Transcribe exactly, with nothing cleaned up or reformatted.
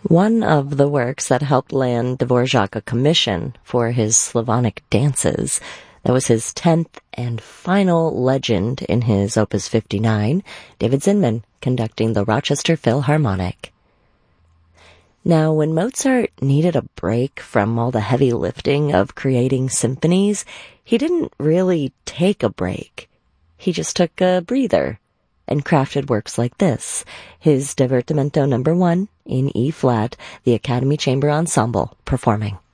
One of the works that helped land Dvorak a commission for his Slavonic dances. That was his tenth and final legend in his Opus fifty-nine, David Zinman conducting the Rochester Philharmonic. Now, when Mozart needed a break from all the heavy lifting of creating symphonies, he didn't really take a break. He just took a breather and crafted works like this, his Divertimento number one in E-flat, the Academy Chamber Ensemble performing.